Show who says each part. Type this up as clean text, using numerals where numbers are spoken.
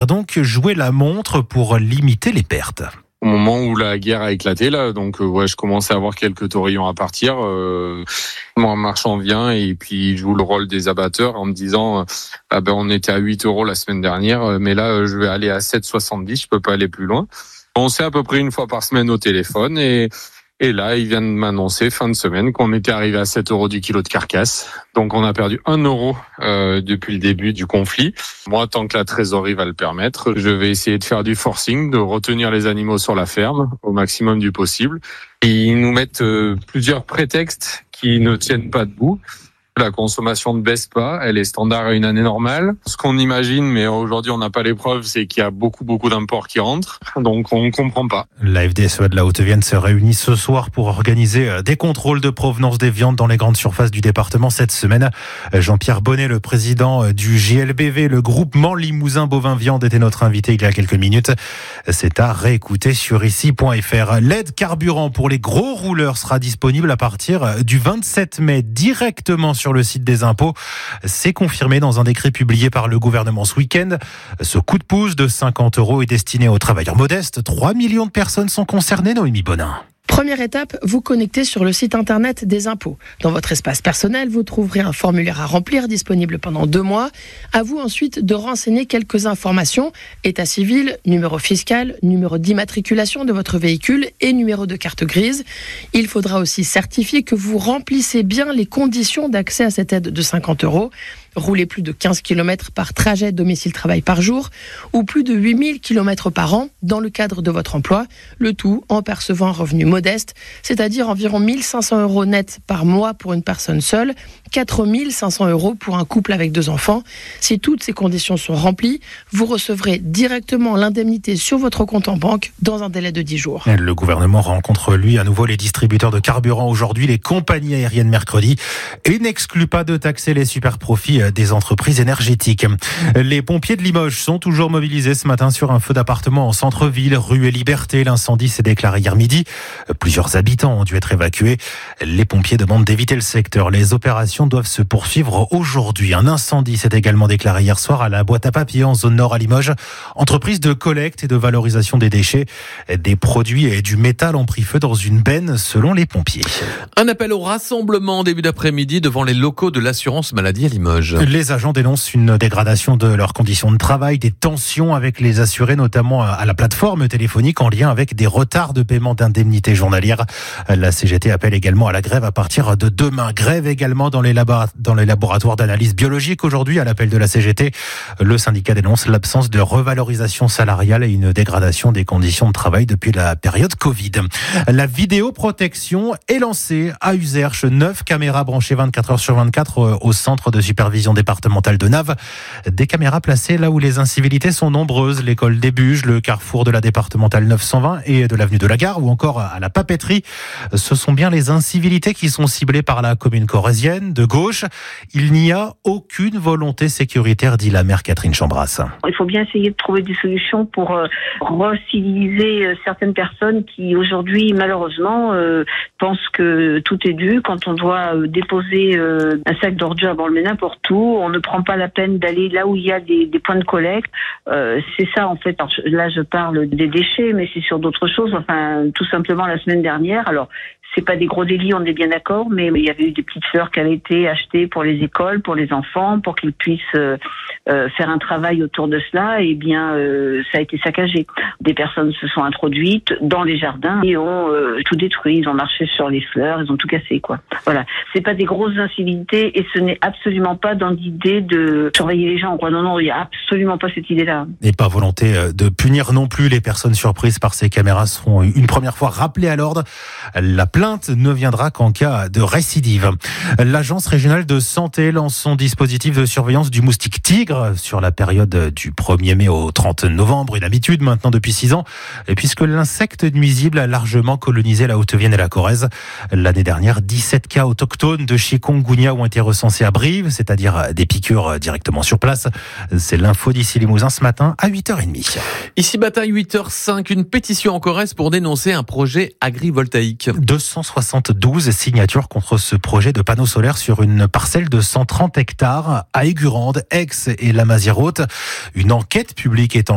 Speaker 1: donc jouer la montre pour limiter les pertes.
Speaker 2: Au moment où la guerre a éclaté, là, donc je commençais à avoir quelques taurillons à partir. Mon marchand vient et puis il joue le rôle des abatteurs en me disant on était à 8 € la semaine dernière, mais là je vais aller à 7,70, je peux pas aller plus loin. On s'est à peu près une fois par semaine au téléphone et là, il vient de m'annoncer fin de semaine qu'on était arrivé à 7 € du kilo de carcasse. Donc, on a perdu 1 € depuis le début du conflit. Moi, tant que la trésorerie va le permettre, je vais essayer de faire du forcing, de retenir les animaux sur la ferme au maximum du possible. Et ils nous mettent plusieurs prétextes qui ne tiennent pas debout. La consommation ne baisse pas, elle est standard à une année normale. Ce qu'on imagine, mais aujourd'hui on n'a pas les preuves, c'est qu'il y a beaucoup d'imports qui rentrent, donc on ne comprend pas.
Speaker 1: La FDSEA de la Haute-Vienne se réunit ce soir pour organiser des contrôles de provenance des viandes dans les grandes surfaces du département cette semaine. Jean-Pierre Bonnet, le président du GLBV, le groupement Limousin Bovin Viande, était notre invité il y a quelques minutes. C'est à réécouter sur ici.fr. L'aide carburant pour les gros rouleurs sera disponible à partir du 27 mai directement sur le site des impôts. C'est confirmé dans un décret publié par le gouvernement ce week-end. Ce coup de pouce de 50 € est destiné aux travailleurs modestes. 3 millions de personnes sont concernées, Noémie Bonin.
Speaker 3: Première étape, vous connectez sur le site internet des impôts. Dans votre espace personnel, vous trouverez un formulaire à remplir disponible pendant 2 mois. À vous ensuite de renseigner quelques informations. État civil, numéro fiscal, numéro d'immatriculation de votre véhicule et numéro de carte grise. Il faudra aussi certifier que vous remplissez bien les conditions d'accès à cette aide de 50 €. Rouler plus de 15 km par trajet domicile-travail par jour ou plus de 8000 km par an dans le cadre de votre emploi, le tout en percevant un revenu modeste, c'est-à-dire environ 1 500 € net par mois pour une personne seule, 4 500 € pour un couple avec 2 enfants. Si toutes ces conditions sont remplies, vous recevrez directement l'indemnité sur votre compte en banque dans un délai de 10 jours.
Speaker 1: Le gouvernement rencontre lui à nouveau les distributeurs de carburant aujourd'hui, les compagnies aériennes mercredi, et n'exclut pas de taxer les super profits des entreprises énergétiques. Les pompiers de Limoges sont toujours mobilisés ce matin sur un feu d'appartement en centre-ville, rue et Liberté. L'incendie s'est déclaré hier midi. Plusieurs habitants ont dû être évacués. Les pompiers demandent d'éviter le secteur. Les opérations doivent se poursuivre aujourd'hui. Un incendie s'est également déclaré hier soir à la boîte à papier en zone nord à Limoges. Entreprise de collecte et de valorisation des déchets. Des produits et du métal ont pris feu dans une benne selon les pompiers.
Speaker 4: Un appel au rassemblement en début d'après-midi devant les locaux de l'assurance maladie à Limoges.
Speaker 1: Les agents dénoncent une dégradation de leurs conditions de travail, des tensions avec les assurés, notamment à la plateforme téléphonique en lien avec des retards de paiement d'indemnités journalières. La CGT appelle également à la grève à partir de demain. Grève également dans les laboratoires d'analyse biologique aujourd'hui à l'appel de la CGT. Le syndicat dénonce l'absence de revalorisation salariale et une dégradation des conditions de travail depuis la période Covid. La vidéoprotection est lancée à Uzerche. 9 caméras branchées 24 heures sur 24 au centre de supervision départementale de Naves. Des caméras placées là où les incivilités sont nombreuses. L'école des Buges, le carrefour de la départementale 920 et de l'avenue de la Gare ou encore à la papeterie. Ce sont bien les incivilités qui sont ciblées par la commune corrézienne de gauche. Il n'y a aucune volonté sécuritaire, dit la maire Catherine Chambras.
Speaker 5: Il faut bien essayer de trouver des solutions pour reciviliser certaines personnes qui aujourd'hui malheureusement pensent que tout est dû. Quand on doit déposer un sac d'ordures à Borlmé n'importe où, on ne prend pas la peine d'aller là où il y a des points de collecte. C'est ça en fait. Alors, là je parle des déchets, mais c'est sur d'autres choses. Enfin, tout simplement la semaine dernière. Alors, c'est pas des gros délits, on est bien d'accord, mais il y avait eu des petites fleurs qui avaient été achetées pour les écoles, pour les enfants, pour qu'ils puissent faire un travail autour de cela. Et bien, ça a été saccagé. Des personnes se sont introduites dans les jardins et ont tout détruit. Ils ont marché sur les fleurs, ils ont tout cassé, quoi. Voilà. C'est pas des grosses incivilités et ce n'est absolument pas dans l'idée de surveiller les gens, quoi. Non, il y a absolument pas cette idée-là.
Speaker 1: Et pas volonté de punir non plus. Les personnes surprises par ces caméras seront une première fois rappelées à l'ordre. La plainte ne viendra qu'en cas de récidive. L'Agence régionale de santé lance son dispositif de surveillance du moustique tigre sur la période du 1er mai au 30 novembre. Une habitude maintenant depuis 6 ans, puisque l'insecte nuisible a largement colonisé la Haute-Vienne et la Corrèze. L'année dernière, 17 cas autochtones de chikungunya ont été recensés à Brive, c'est-à-dire des piqûres directement sur place. C'est l'info d'ici Limousin ce matin à 8h30.
Speaker 4: Ici bataille 8h05, une pétition en Corrèze pour dénoncer un projet agrivoltaïque.
Speaker 1: 272 signatures contre ce projet de panneaux solaires sur une parcelle de 130 hectares à Aigurande, Aix et la Mazière-Haute. Une enquête publique est en